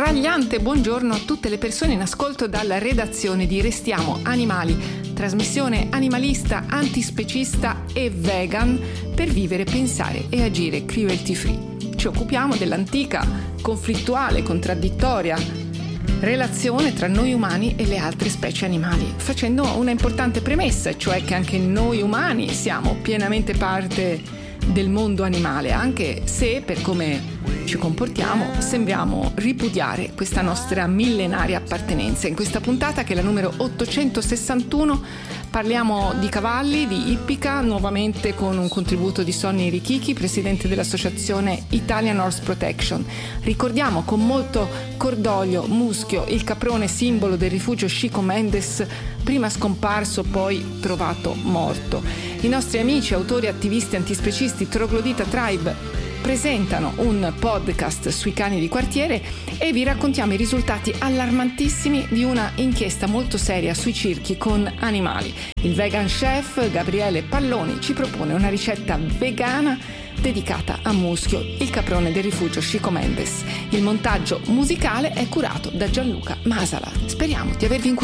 tagliante buongiorno a tutte le persone in ascolto dalla redazione di Restiamo Animali, trasmissione animalista, antispecista e vegan per vivere, pensare e agire cruelty free. Ci occupiamo dell'antica, conflittuale, contraddittoria relazione tra noi umani e le altre specie animali, facendo una importante premessa, cioè che anche noi umani siamo pienamente parte del mondo animale, anche se per come ci comportiamo sembriamo ripudiare questa nostra millenaria appartenenza. In questa puntata, che è la numero 861, parliamo di cavalli, di ippica, nuovamente con un contributo di Sonny Richichi, presidente dell'associazione Italian Horse Protection. Ricordiamo con molto cordoglio Muschio, il caprone simbolo del rifugio Chico Mendes, prima scomparso poi trovato morto. I nostri amici, autori, attivisti, antispecisti Troglodita Tribe presentano un podcast sui cani di quartiere e vi raccontiamo i risultati allarmantissimi di una inchiesta molto seria sui circhi con animali. Il vegan chef Gabriele Palloni ci propone una ricetta vegana dedicata a Muschio, il caprone del rifugio Chico Mendes. Il montaggio musicale è curato da Gianluca Masala. Speriamo di avervi